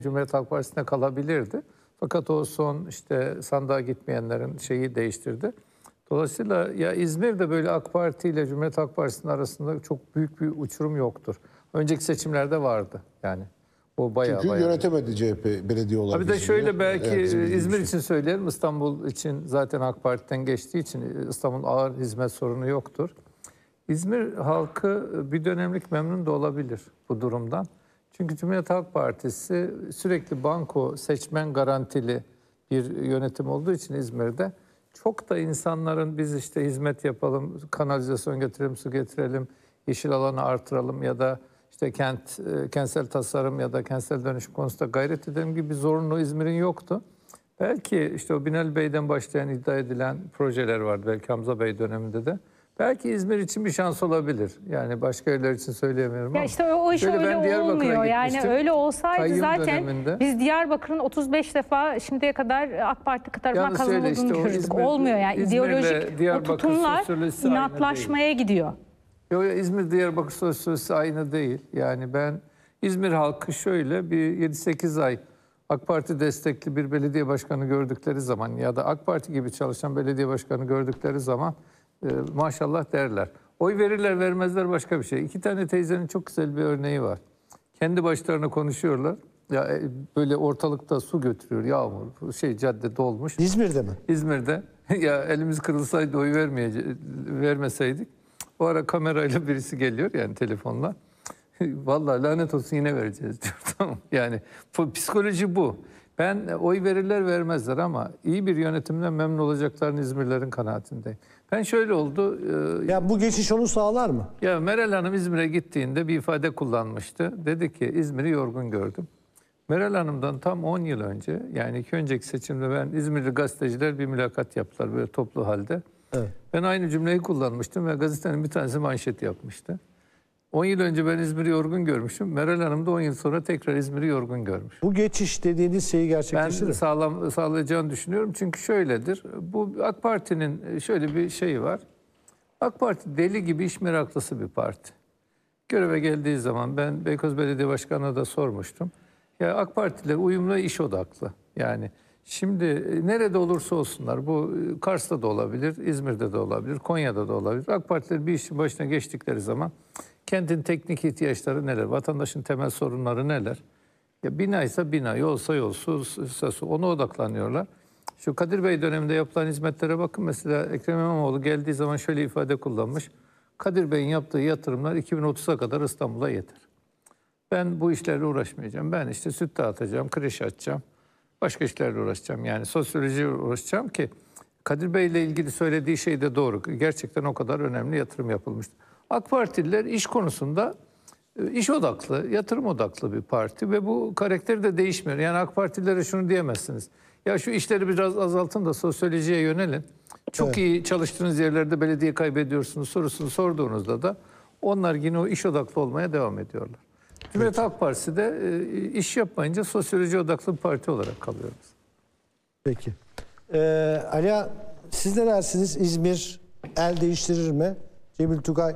Cumhuriyet Halk Partisi'ne kalabilirdi. Fakat o son işte sandığa gitmeyenlerin şeyi değiştirdi. Dolayısıyla ya İzmir'de böyle AK Parti ile Cumhuriyet Halk Partisi'nin arasında çok büyük bir uçurum yoktur. Önceki seçimlerde vardı yani. O bayağı Çünkü yönetemedi CHP belediye olarak. Bir de şöyle belki İzmir şey. için söyleyelim. İstanbul için zaten AK Parti'den geçtiği için İstanbul'un ağır hizmet sorunu yoktur. İzmir halkı bir dönemlik memnun da olabilir bu durumdan. Çünkü Cumhuriyet Halk Partisi sürekli banko seçmen garantili bir yönetim olduğu için İzmir'de çok da insanların biz işte hizmet yapalım, kanalizasyon getirelim, su getirelim, yeşil alanı artıralım ya da işte kentsel tasarım ya da kentsel dönüşüm konusunda gayret edelim gibi bir zorunlu İzmir'in yoktu. Belki işte o Binali Bey'den başlayan iddia edilen projeler vardı belki Hamza Bey döneminde de. Belki İzmir için bir şans olabilir. Yani başka yerler için söyleyemiyorum ama. İşte o iş öyle olmuyor. Yani öyle olsaydı Kayyum zaten döneminde. biz Diyarbakır'ın 35 defa şimdiye kadar AK Parti tarafından kazanıldığını işte görürdük. Olmuyor yani. İdeolojik o tutumlar inatlaşmaya gidiyor. Yok İzmir Diyarbakır sosyolojisi aynı değil. Yani ben İzmir halkı şöyle bir 7-8 ay AK Parti destekli bir belediye başkanı gördükleri zaman ya da AK Parti gibi çalışan belediye başkanı gördükleri zaman maşallah derler. Oy verirler vermezler başka bir şey. 2 tane teyzenin çok güzel bir örneği var. Kendi başlarına konuşuyorlar. Ya böyle ortalıkta su götürüyor, yağmur, cadde dolmuş. İzmir'de mi? İzmir'de. Ya elimiz kırılsaydı oy vermeseydik. O ara kamerayla birisi geliyor yani telefonla. Vallahi lanet olsun yine vereceğiz diyor. Tamam. Yani psikoloji bu. Ben oy verirler vermezler ama iyi bir yönetimden memnun olacaklarını İzmirlerin kanaatindeyim. Ben şöyle oldu. Ya bu geçiş onu sağlar mı? Ya Meral Hanım İzmir'e gittiğinde bir ifade kullanmıştı. Dedi ki İzmir'i yorgun gördüm. Meral Hanım'dan tam 10 yıl önce yani 2 önceki seçimde ben İzmirli gazeteciler bir mülakat yaptılar böyle toplu halde. Evet. Ben aynı cümleyi kullanmıştım ve gazetenin bir tanesi manşet yapmıştı. 10 yıl önce ben İzmir'i yorgun görmüşüm. Meral Hanım da 10 yıl sonra tekrar İzmir'i yorgun görmüş. Bu geçiş dediğiniz şeyi gerçekleştirir mi? Ben sağlayacağını düşünüyorum. Çünkü şöyledir. Bu AK Parti'nin şöyle bir şeyi var. AK Parti deli gibi iş meraklısı bir parti. Göreve geldiği zaman ben Beykoz Belediye Başkanı'na da sormuştum. Ya AK Partiler uyumlu iş odaklı. Yani şimdi nerede olursa olsunlar bu Kars'ta da olabilir, İzmir'de de olabilir, Konya'da da olabilir. AK Partiler bir işin başına geçtikleri zaman kentin teknik ihtiyaçları neler, vatandaşın temel sorunları neler? Ya binaysa bina, yolsa yolsuz, ona odaklanıyorlar. Şu Kadir Bey döneminde yapılan hizmetlere bakın. Mesela Ekrem İmamoğlu geldiği zaman şöyle ifade kullanmış. Kadir Bey'in yaptığı yatırımlar 2030'a kadar İstanbul'a yeter. Ben bu işlerle uğraşmayacağım. Ben işte süt dağıtacağım, kreş açacağım. Başka işlerle uğraşacağım. Yani sosyolojiyle uğraşacağım ki Kadir Bey ile ilgili söylediği şey de doğru. Gerçekten o kadar önemli yatırım yapılmıştı. AK Partililer iş konusunda iş odaklı, yatırım odaklı bir parti ve bu karakteri de değişmiyor. Yani AK Partililere şunu diyemezsiniz. Ya şu işleri biraz azaltın da sosyolojiye yönelin. Çok iyi çalıştığınız yerlerde belediye kaybediyorsunuz sorusunu sorduğunuzda da onlar yine o iş odaklı olmaya devam ediyorlar. Cumhuriyet Halk Partisi de iş yapmayınca sosyoloji odaklı bir parti olarak kalıyoruz. Peki. Ali, siz ne dersiniz? İzmir el değiştirir mi? Cemil Tugay.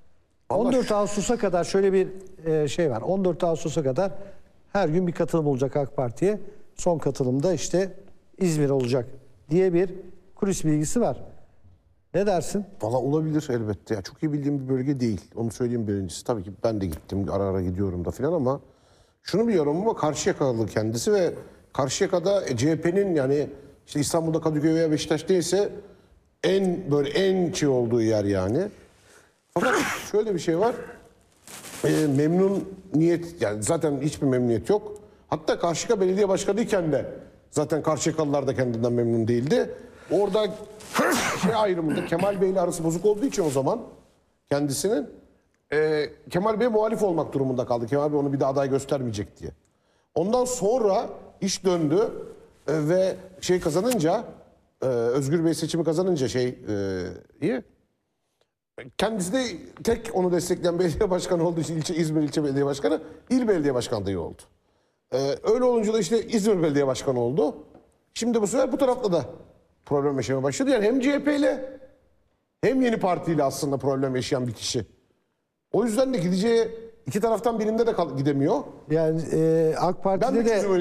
14 Ağustos'a kadar şöyle bir şey var. 14 Ağustos'a kadar her gün bir katılım olacak AK Parti'ye. Son katılımda işte İzmir olacak diye bir kulis bilgisi var. Ne dersin? Valla olabilir elbette. Ya çok iyi bildiğim bir bölge değil. Onu söyleyeyim birincisi. Tabii ki ben de gittim. Ara ara gidiyorum da filan ama şunu biliyorum ama Karşıyakalı kendisi ve Karşıyaka'da CHP'nin yani işte İstanbul'da Kadıköy veya Beşiktaş değilse en şey olduğu yer yani. Fakat şöyle bir şey var. Memnuniyet yani zaten hiçbir memnuniyet yok. Hatta Karşıyaka Belediye Başkanı'yken de zaten Karşıyakalılar da kendinden memnun değildi. Orada ayrımında Kemal Bey'le arası bozuk olduğu için o zaman kendisinin Kemal Bey muhalif olmak durumunda kaldı. Kemal Bey onu bir daha aday göstermeyecek diye. Ondan sonra iş döndü ve kazanınca Özgür Bey seçimi kazanınca kendisi de tek onu destekleyen belediye başkanı olduğu için İzmir İlçe Belediye Başkanı, İl Belediye Başkanı adayı oldu. Öyle olunca da işte İzmir Belediye Başkanı oldu. Şimdi bu sefer bu tarafta da problem yaşamaya başladı. Yani hem CHP ile hem yeni partiyle aslında problem yaşayan bir kişi. O yüzden de gideceği İki taraftan birinde de gidemiyor. Yani AK Ben Parti'de bir de çözüm